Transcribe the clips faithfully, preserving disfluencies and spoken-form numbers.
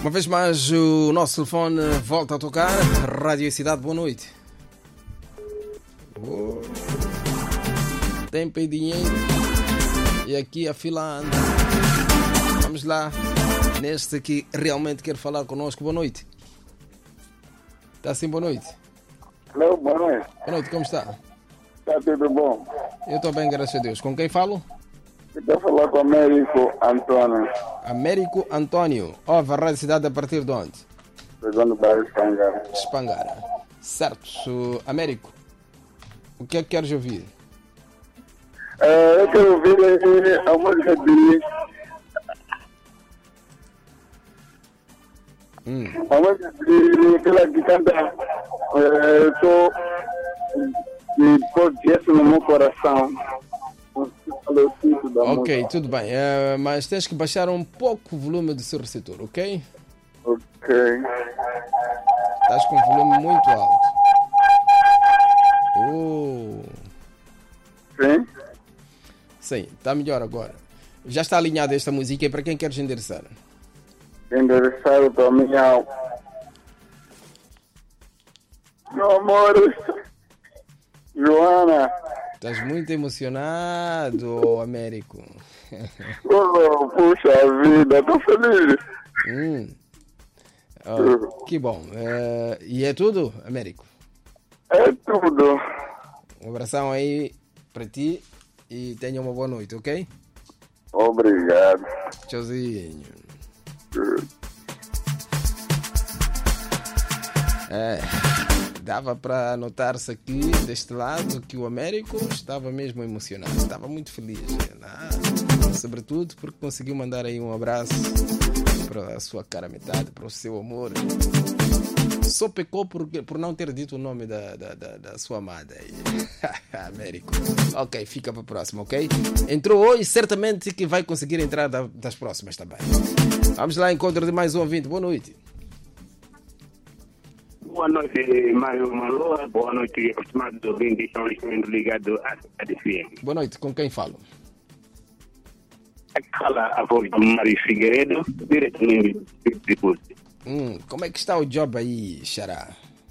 Uma vez mais o nosso telefone volta a tocar. Rádio Cidade, boa noite. Oh. Tempo e dinheiro. E aqui a fila anda. Vamos lá. Neste que realmente quer falar connosco. Boa noite. Está sim, boa noite. Alô, boa noite. Boa noite, como está? Está tudo bom? Eu estou bem, graças a Deus. Com quem falo? Estou a falar com o Américo Antônio. Américo Antônio. Ouve a Rádio Cidade a partir de onde? Pegando o bairro Espangara. Espangara. Certo. Américo, o que é que queres ouvir? É, eu quero ouvir a música de... Hum. A música de aquela que canta... Eu estou... E pôr isso no meu coração. Ok, tudo bem. Uh, mas tens que baixar um pouco o volume do seu receptor, ok? Ok. Estás com um volume muito alto. Oh. Sim? Sim, está melhor agora. Já está alinhada esta música e para quem queres endereçar? Endereçado para minha... Meu amor... Joana. Estás muito emocionado, Américo. Oh, puxa vida, estou feliz. Hum. Oh, que bom. Uh, e é tudo, Américo? É tudo. Um abração aí para ti e tenha uma boa noite, ok? Obrigado. Tchauzinho. É, dava para notar-se aqui deste lado que o Américo estava mesmo emocionado, estava muito feliz, né? Sobretudo porque conseguiu mandar aí um abraço para a sua cara metade, para o seu amor. Só pecou por, por não ter dito o nome da, da, da, da sua amada aí. Américo. Ok, fica para a próxima, ok? Entrou hoje, certamente que vai conseguir entrar da, das próximas também. Vamos lá, encontro de mais um ouvinte. Boa noite. Boa noite, Mário Maloa. Boa noite, estimados ouvintes. Estão ligados à Cidade F M. Boa noite, com quem falo? Fala a voz do Mário Figueiredo, diretamente de Porto. Hum, como é que está o job aí, Xará?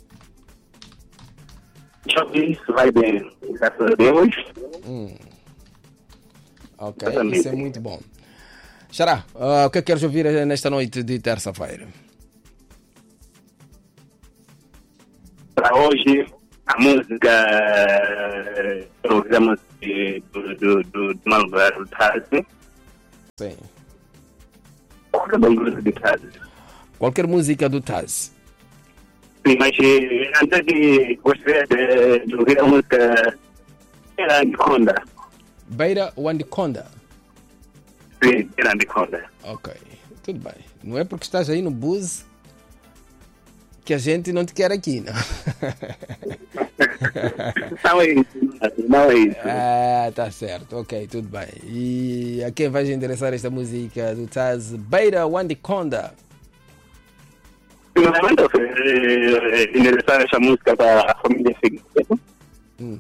Job vai bem, graças a Deus. Hum. Ok, isso é muito bom. Xará, uh, o que é que queres ouvir nesta noite de terça-feira? Para hoje, a música que ouvimos do, do, do, do Malvado Tarde. Sim. Qualquer música de Tarde. Qualquer música do Taz. Sim, mas antes de gostaria de, de ouvir a música era Anaconda. Beira ou Anaconda? Sim, era Anaconda. Ok, tudo bem. Não é porque estás aí no bus que a gente não te quer aqui, não? Não é isso, não é isso. Ah, tá certo, ok, tudo bem. E a quem vais endereçar esta música do Taz? Beira ou Anaconda? Primeiramente, eu endereçar essa música para a família Figueiredo. Hum.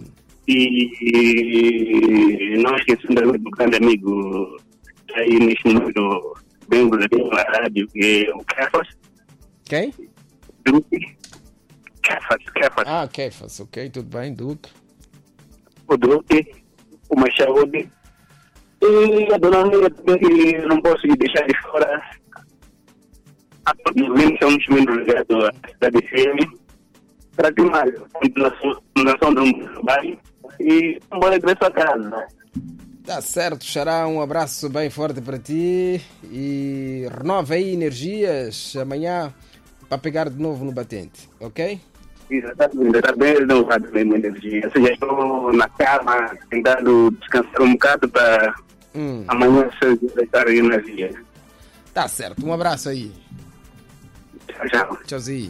E não esquecendo do grande amigo aí neste momento, bem relativo na rádio, que é o Kefas. Quem? Duque. Kefas, Kefas. Ah, Kefas, ok, tudo bem, Duque. O Duque, o Machaúde. E a dona Amiga também, que não posso deixar de fora. A todos os ouvintes são muito ligados à Cidade F M. Para que mais? Continuação do trabalho e um bom regresso a casa. Tá certo, Xará, um abraço bem forte para ti e renova aí energias amanhã para pegar de novo no batente, ok? Exatamente, está bem renovado mesmo a energia. Ou seja, estou na cama tentando descansar um bocado para hum. amanhã estar aí na via. Tá certo, um abraço aí. Tchau, tchau. Tchauzinho.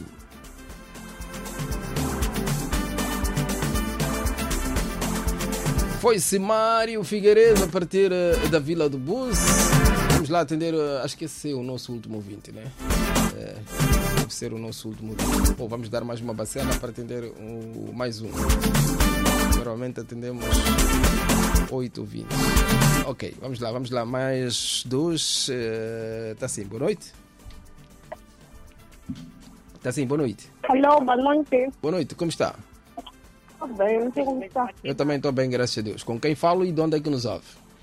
Foi-se Mário Figueiredo a partir da Vila do Bus. Vamos lá atender, acho que esse é o nosso último ouvinte, né? É, deve ser o nosso último ouvinte. Bom, vamos dar mais uma bacana para atender o, mais um. Normalmente atendemos oito ouvintes. Ok, vamos lá, vamos lá. Mais dois. Uh, tá sim, boa noite. Tá sim, boa noite. Alô, boa noite. Boa noite, como está? Tudo bem, não sei como está. Eu também estou bem, graças a Deus. Com quem falo e de onde é que nos ouve?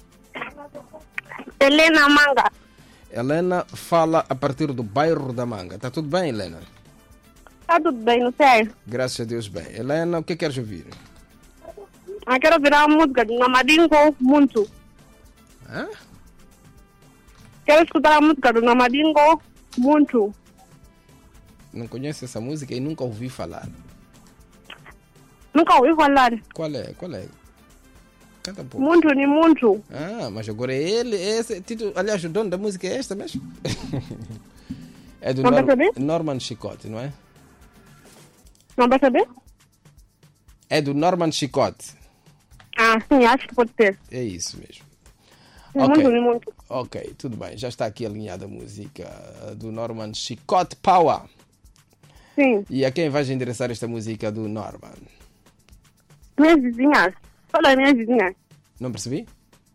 Helena Manga. Helena fala a partir do bairro da Manga. Tá tudo bem, Helena? Tá tudo bem, não sei. Graças a Deus, bem. Helena, o que queres ouvir? Eu quero virar a música do Namadingo muito. Hã? Quero escutar a música do Namadingo muito. Não conhece essa música e nunca ouvi falar. Nunca ouvi falar. Qual é? Qual é? Canta um pouco. Muito nem muito. Ah, mas agora é ele, esse título. Aliás, o dono da música é esta mesmo? É do Não Nor- percebi? Norman Chicote, não é? Não percebi? É do Norman Chicote. Ah, sim, acho que pode ser. É isso mesmo. Nem Ok. muito nem muito. Ok, tudo bem. Já está aqui alinhada a música do Norman Chicote Power. Sim, E a quem vais endereçar esta música do Norman? minhas vizinhas. Todas as minhas vizinhas. Não percebi?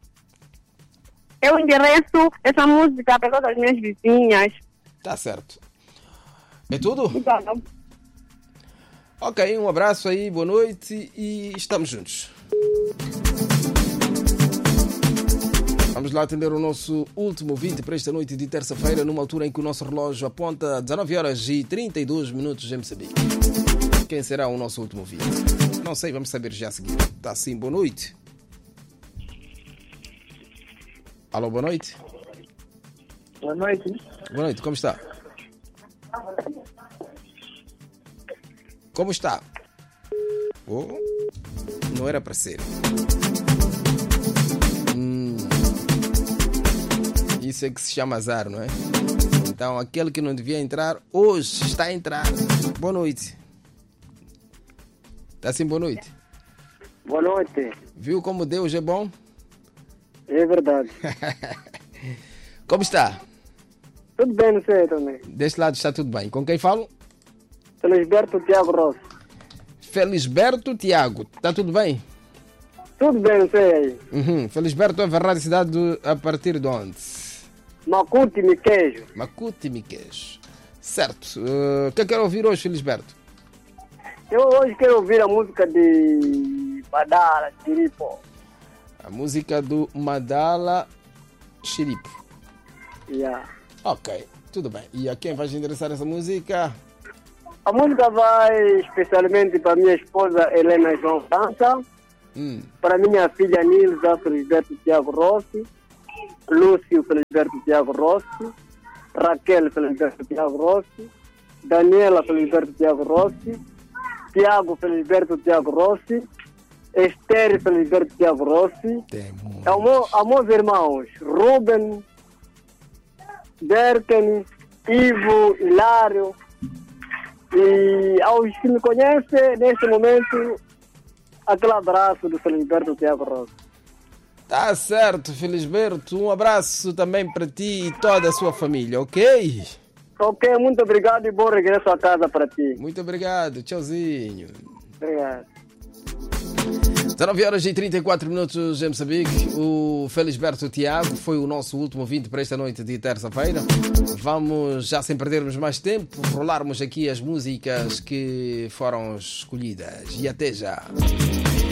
Eu endereço essa música para todas as minhas vizinhas. Tá certo. É tudo? Obrigada. Ok, um abraço aí, boa noite e estamos juntos. Vamos lá atender o nosso último ouvinte para esta noite de terça-feira, numa altura em que o nosso relógio aponta dezenove horas e trinta e dois minutos em Moçambique. Quem será o nosso último ouvinte? Não sei, vamos saber já a seguir. Tá sim, boa noite. Alô, boa noite. Boa noite. Boa noite, como está? Como está? Oh, não era para ser. Hum, isso é que se chama azar, não é? Então, aquele que não devia entrar, hoje está a entrar. Boa noite. Está sim, boa noite. Boa noite. Viu como Deus é bom? É verdade. Como está? Tudo bem, não sei também. Deste lado está tudo bem. Com quem falo? Felisberto Tiago Rossi. Felisberto Tiago. Está tudo bem? Tudo bem, não sei aí. Uhum. Felisberto é verdade cidade do, a partir de onde? Macuti, Miqueijo. Macuti Miqueijo. Certo. Uh, O que é que quer ouvir hoje, Felisberto? Eu hoje quero ouvir a música de Badala, Tiripo. A música do Madala Xiripo. Yeah. Ok, tudo bem. E a quem vais endereçar essa música? A música vai especialmente para minha esposa Helena João França, Hum. para minha filha Nilza Felisberto Tiago Rossi, Lúcio Felisberto Tiago Rossi, Raquel Felisberto Tiago Rossi, Daniela Felisberto Tiago Rossi, Tiago Felisberto Tiago Rossi, Esther Felisberto Tiago Rossi, Temos. ao meu, aos meus irmãos Ruben, Derken, Ivo, Hilário, e aos que me conhecem neste momento, aquele abraço do Felisberto Tiago Rossi. Tá certo, Felisberto. Um abraço também para ti e toda a sua família, ok? Ok, muito obrigado e bom regresso a casa para ti. Muito obrigado. Tchauzinho. Obrigado. dezenove horas e trinta e quatro minutos em Moçambique. O Felisberto Tiago foi o nosso último ouvinte para esta noite de terça-feira. Vamos, já sem perdermos mais tempo, rolarmos aqui as músicas que foram escolhidas. E até já.